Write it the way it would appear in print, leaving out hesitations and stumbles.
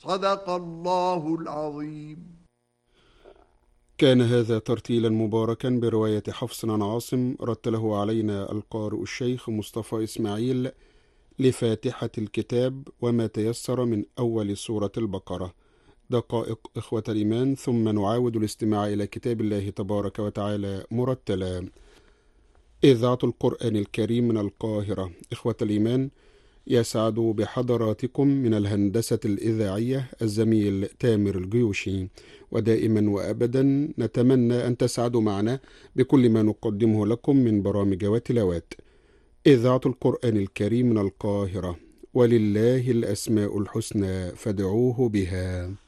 صدق الله العظيم. كان هذا ترتيلا مباركا برواية حفص عن عاصم، رتله علينا القارئ الشيخ مصطفى إسماعيل لفاتحة الكتاب وما تيسر من أول سورة البقرة. دقائق إخوة الإيمان، ثم نعاود الاستماع إلى كتاب الله تبارك وتعالى مرتلا. إذاعة القرآن الكريم من القاهرة. إخوة الإيمان، يسعد بحضراتكم من الهندسة الإذاعية الزميل تامر الجيوشي، ودائما وأبدا نتمنى أن تسعدوا معنا بكل ما نقدمه لكم من برامج وتلاوات. إذاعة القرآن الكريم من القاهرة، ولله الأسماء الحسنى فادعوه بها.